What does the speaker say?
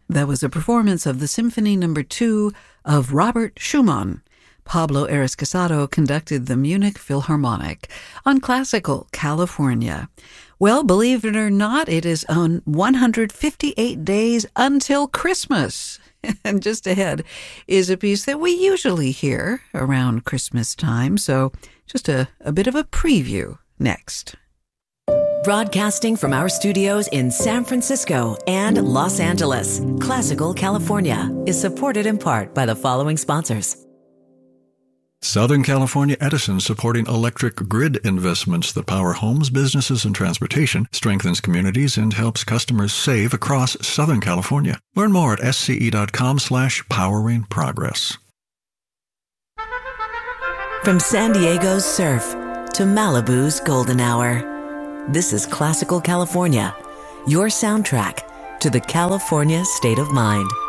That was a performance of the Symphony No. 2 of Robert Schumann. Pablo Arriscasado conducted the Munich Philharmonic on Classical California. Well, believe it or not, it is on 158 days until Christmas. And just ahead is a piece that we usually hear around Christmas time, so just a bit of a preview next. Broadcasting from our studios in San Francisco and Los Angeles, Classical California is supported in part by the following sponsors. Southern California Edison, supporting electric grid investments that power homes, businesses, and transportation, strengthens communities, and helps customers save across Southern California. Learn more at sce.com/poweringprogress. From San Diego's surf to Malibu's golden hour, this is Classical California, your soundtrack to the California state of mind.